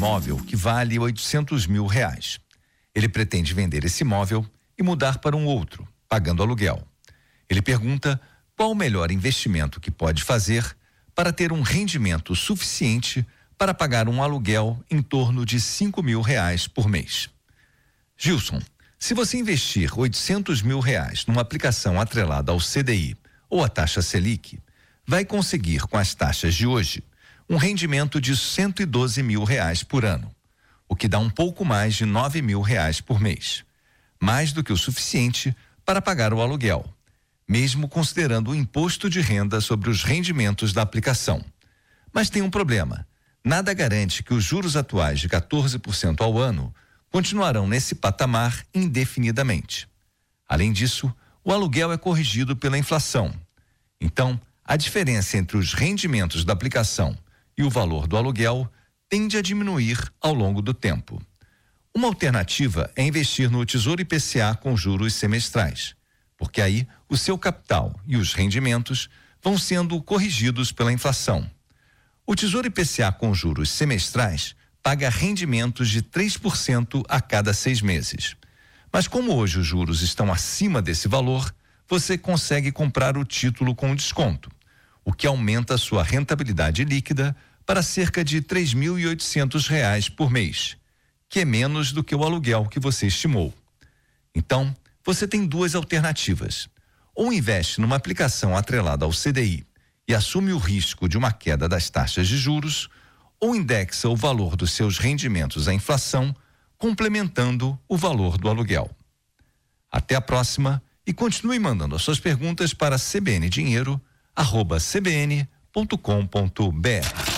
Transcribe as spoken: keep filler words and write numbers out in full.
imóvel que vale oitocentos mil reais. Ele pretende vender esse imóvel e mudar para um outro, pagando aluguel. Ele pergunta qual o melhor investimento que pode fazer para ter um rendimento suficiente para pagar um aluguel em torno de cinco mil reais por mês. Gilson, se você investir oitocentos mil reais numa aplicação atrelada ao C D I ou à taxa Selic, vai conseguir, com as taxas de hoje, um rendimento de cento e doze mil reais por ano, o que dá um pouco mais de nove mil reais por mês. Mais do que o suficiente para pagar o aluguel, mesmo considerando o imposto de renda sobre os rendimentos da aplicação. Mas tem um problema. Nada garante que os juros atuais de quatorze por cento ao ano continuarão nesse patamar indefinidamente. Além disso, o aluguel é corrigido pela inflação. Então, a diferença entre os rendimentos da aplicação e o valor do aluguel tende a diminuir ao longo do tempo. Uma alternativa é investir no Tesouro I P C A com juros semestrais, porque aí o seu capital e os rendimentos vão sendo corrigidos pela inflação. O Tesouro I P C A com juros semestrais paga rendimentos de três por cento a cada seis meses. Mas como hoje os juros estão acima desse valor, você consegue comprar o título com desconto, o que aumenta a sua rentabilidade líquida para cerca de três mil e oitocentos reais por mês, que é menos do que o aluguel que você estimou. Então, você tem duas alternativas. Ou investe numa aplicação atrelada ao C D I e assume o risco de uma queda das taxas de juros, ou indexa o valor dos seus rendimentos à inflação, complementando o valor do aluguel. Até a próxima e continue mandando as suas perguntas para cbndinheiro arroba cbn ponto com ponto br.